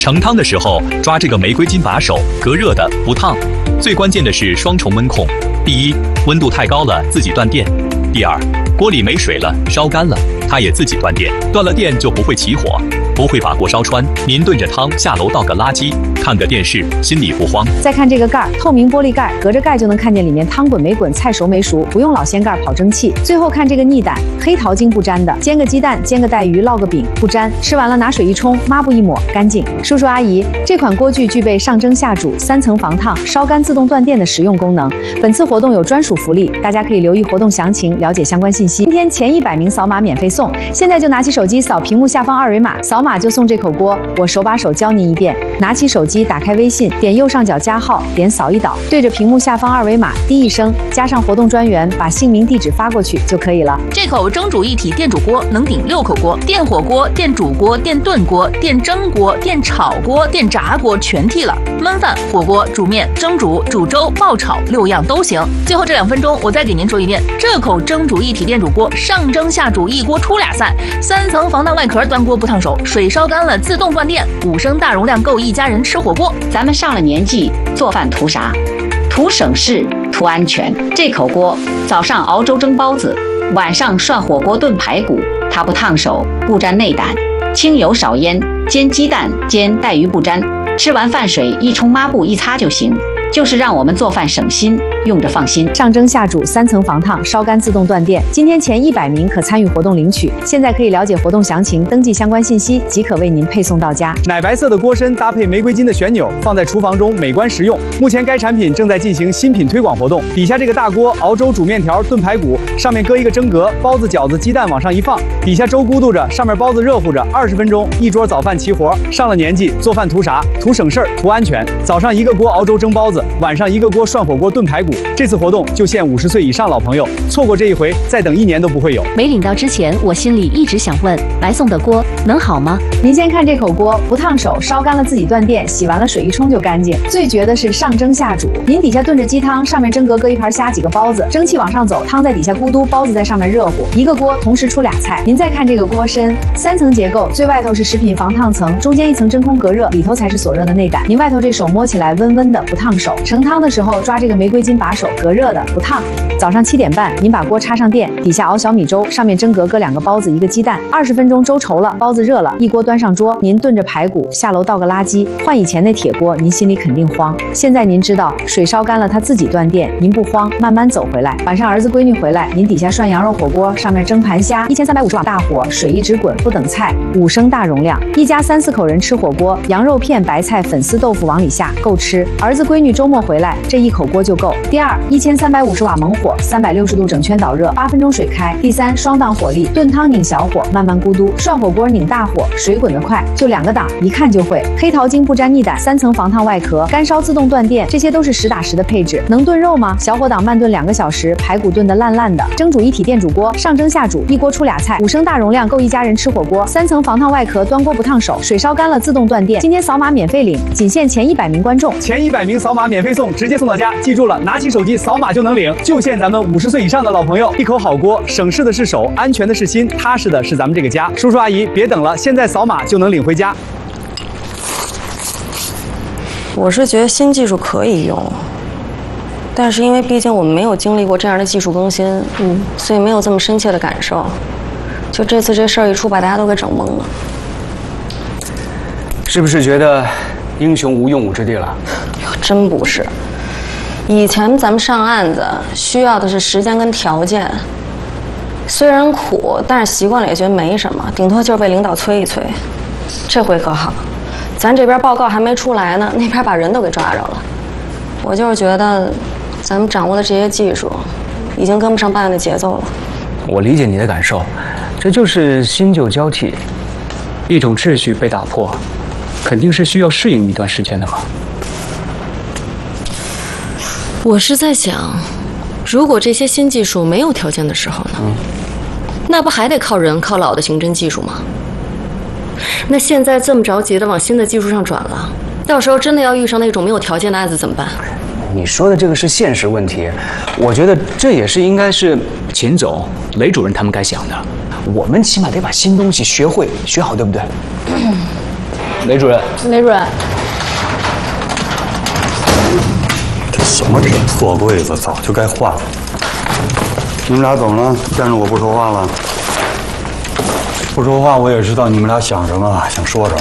盛汤的时候抓这个玫瑰金把手，隔热的不烫。最关键的是双重温控：第一，温度太高了自己断电；第二，锅里没水了烧干了，它也自己断电。断了电就不会起火，不会把锅烧穿。您炖着汤下楼倒个垃圾，看个电视，心里不慌。 再看这个盖，透明玻璃盖，隔着盖就能看见里面汤滚没滚，菜熟没熟，不用老掀盖跑蒸汽。最后看这个腻胆，黑桃精不沾的，煎个鸡蛋，煎个带鱼，烙个饼不沾。吃完了拿水一冲，抹布一抹，干净。叔叔阿姨，这款锅具具备上蒸下煮、3层防烫、烧干自动断电的实用功能。本次活动有专属福利，大家可以留意活动详情，了解相关信息。今天前100名扫码免费送，现在就拿起手机扫屏幕下方2维码，扫码就送这口锅。我手把手教您一遍，拿起手机，打开微信，点右上角加号，点扫一导，对着屏幕下方2维码滴一声，加上活动专员，把姓名地址发过去就可以了。 这口蒸煮一体电煮锅能顶6口锅，电火锅、电煮锅、电炖锅、电蒸锅、电炒锅、电炸锅全替了，焖饭、火锅、煮面、蒸煮、煮粥、爆炒6样都行。最后这2分钟，我再给您说一遍，这口蒸煮一体电煮锅上蒸下煮，一锅出俩菜，3层防弹外壳，端锅不烫手，水烧干了自动断电，5升大容量够一家人吃火锅。 咱们上了年纪，做饭图啥？图省事，图安全。这口锅早上熬粥蒸包子，晚上涮火锅炖排骨，它不烫手，不沾内胆，清油少烟，煎鸡蛋、煎带鱼不沾。吃完饭水一冲，抹布一擦就行。就是让我们做饭省心，用着放心。 上蒸下煮3层防烫，烧干自动断电。今天前100名可参与活动领取。现在可以了解活动详情，登记相关信息，即可为您配送到家。 奶白色的锅身搭配玫瑰金的旋钮，放在厨房中美观实用。目前该产品正在进行新品推广活动。底下这个大锅熬粥、煮面条、炖排骨，上面搁一个蒸格，包子、饺子、鸡蛋往上一放，底下粥咕嘟着，上面包子热乎着，20分钟一桌早饭齐活。上了年纪，做饭图啥？图省事儿，图安全。早上一个锅熬粥蒸包子，晚上一个锅涮火锅炖排骨。这次活动就限50岁以上老朋友，错过这一回，再等1年都不会有。 没领到之前，我心里一直想问，白送的锅能好吗？ 您先看这口锅，不烫手，烧干了自己断电，洗完了水一冲就干净。最绝的是上蒸下煮，您底下炖着鸡汤，上面蒸格搁一盘虾几个包子，蒸汽往上走，汤在底下咕嘟，包子在上面热乎，一个锅同时出俩菜。您再看这个锅身，3层结构，最外头是食品防烫层，中间一层真空隔热，里头才是锁热的内胆。您外头这手摸起来温温的，不烫手。盛汤的时候抓这个玫瑰金把手，隔热的不烫。早上7点半，您把锅插上电，底下熬小米粥，上面蒸格搁2个包子1个鸡蛋，20分钟粥稠了，包子热了，一锅端上桌，您炖着排骨，下楼倒个垃圾。换以前那铁锅，您心里肯定慌。现在您知道水烧干了，它自己断电，您不慌，慢慢走回来。晚上儿子闺女回来，您底下涮羊肉火锅，上面蒸盘虾，1350瓦大火，水一直滚，不等菜，5升大容量，一家3、4口人吃火锅，羊肉片、白菜、粉丝豆腐往里下，够吃。儿子闺女周末回来，这一口锅就够。第二，1350瓦猛火，360度整圈导热，8分钟水开。第三，双档火力，炖汤拧小火，慢慢咕嘟；涮火锅拧大火，水滚得快，就2个档，一看就会。黑桃精不沾腻胆，3层防烫外壳，干烧自动断电，这些都是实打实的配置。能炖肉吗？小火档慢炖2个小时，排骨炖得烂烂的。蒸煮一体电煮锅，上蒸下煮，一锅出俩菜，5升大容量够一家人吃火锅。3层防烫外壳，端锅不烫手，水烧干了自动断电。今天扫码免费领，仅限前100名观众， 前100名扫码免费送，直接送到家。记住了，拿起手机扫码就能领，就限咱们50岁以上的老朋友。一口好锅，省事的是手，安全的是心，踏实的是咱们这个家。叔叔阿姨，别等了，现在扫码就能领回家。 我是觉得新技术可以用，但是因为毕竟我们没有经历过这样的技术更新，所以没有这么深切的感受。就这次这事儿一出，把大家都给整懵了。 是不是觉得英雄无用武之地了？ 真不是。以前咱们上案子需要的是时间跟条件，虽然苦，但是习惯了也觉得没什么，顶多就是被领导催一催。这回可好，咱这边报告还没出来呢，那边把人都给抓着了。我就是觉得，咱们掌握的这些技术，已经跟不上办案的节奏了。 我理解你的感受，这就是新旧交替，一种秩序被打破，肯定是需要适应一段时间的嘛。 我是在想，如果这些新技术没有条件的时候呢？那不还得靠人靠老的刑侦技术吗？那现在这么着急的往新的技术上转了，到时候真的要遇上那种没有条件的案子怎么办？ 你说的这个是现实问题，我觉得这也是应该是秦总、雷主任他们该想的。我们起码得把新东西学会学好，对不对？ 雷主任。 雷主任， 这什么人？破柜子早就该换了。你们俩怎么了？见着我不说话了？不说话，我也知道你们俩想什么，想说什么。